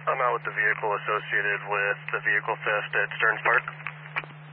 I'm out with the vehicle associated with the vehicle theft at Stearns Park.